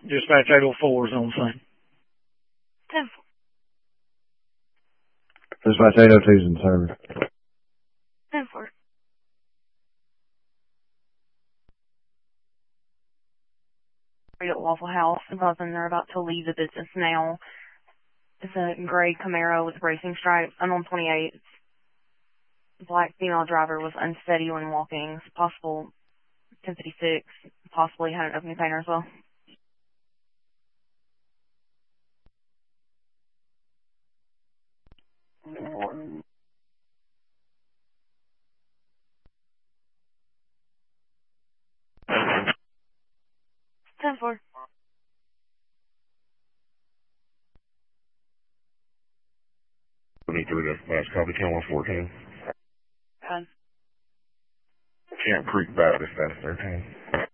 Dispatch 804 is on scene. 10. Dispatch 802 is in service. 10-4. At Waffle House, both of them are about to leave the business now. It's a gray Camaro with racing stripes. Unknown 28. Black female driver was unsteady when walking. It's possible 1056. Possibly had an open container as well. Ten four. Three to last copy, 10-114. Gun. Camp Creek Baptist, that's 13.